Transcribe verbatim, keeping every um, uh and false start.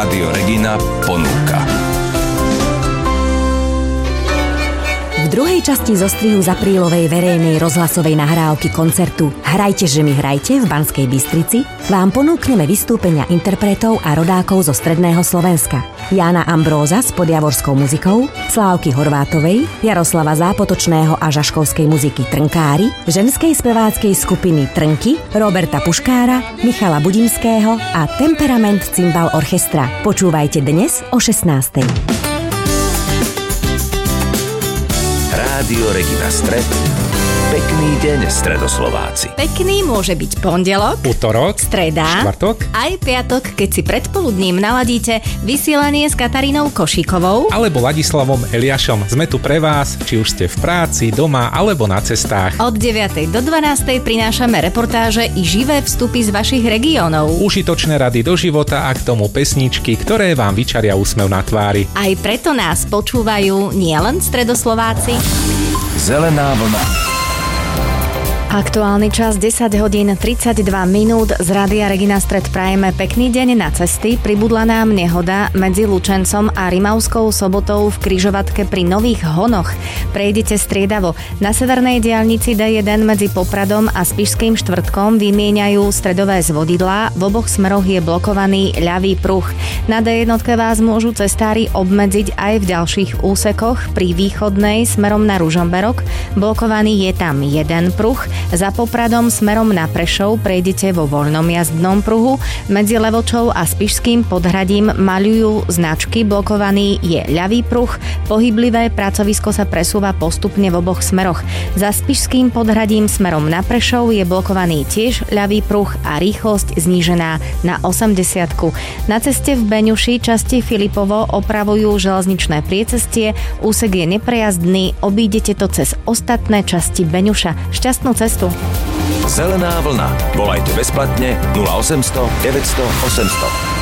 Rádio Regina ponúka. V druhej časti zostrihu z aprílovej verejnej rozhlasovej nahrávky koncertu Hrajte, že mi hrajte v Banskej Bystrici vám ponúkneme vystúpenia interpretov a rodákov zo stredného Slovenska. Jána Ambróza s podjavorskou muzikou, Slávky Horvátovej, Jaroslava Zápotočného a žaškovskej muziky Trnkári, ženskej speváckej skupiny Trnky, Roberta Puškára, Michala Budimského a Temperament Cimbal Orchestra. Počúvajte dnes o šestnástej. Rádio Regina Stred. Pekný deň, Stredoslováci. Pekný môže byť pondelok, utorok, streda, štvrtok, aj piatok, keď si predpoludním naladíte vysielanie s Katarínou Košíkovou alebo Ladislavom Eliášom. Sme tu pre vás, či už ste v práci, doma alebo na cestách. Od deviatej do dvanástej prinášame reportáže i živé vstupy z vašich regiónov. Užitočné rady do života a k tomu pesničky, ktoré vám vyčaria úsmev na tvári. Aj preto nás počúvajú nielen Stredoslováci. Zelená vlna. Aktuálny čas desať hodín tridsaťdva minút z Rádia Regina Stred prajeme pekný deň na cesty. Pribudla nám nehoda medzi Lučencom a Rimavskou Sobotou v križovatke pri Nových Honoch. Prejdite striedavo. Na severnej diaľnici dé jeden medzi Popradom a Spišským Štvrtkom vymieňajú stredové zvodidlá. V oboch smeroch je blokovaný ľavý pruh. Na dé jeden vás môžu cestári obmedziť aj v ďalších úsekoch. Pri východnej smerom na Ružomberok blokovaný je tam jeden pruh. Za Popradom smerom na Prešov prejdete vo voľnom jazdnom pruhu. Medzi Levočou a Spišským Podhradím maľujú značky, blokovaný je ľavý pruh. Pohyblivé pracovisko sa presúva postupne v oboch smeroch. Za Spišským Podhradím smerom na Prešov je blokovaný tiež ľavý pruh a rýchlosť znížená na osemdesiatku. Na ceste v Beňuši časti Filipovo opravujú železničné priecestie, úsek je neprejazdný, obídete to cez ostatné časti Beňuša. Šťastnú cestu. Zelená vlna. Volajte bezplatne nula osemsto deväťsto osemsto.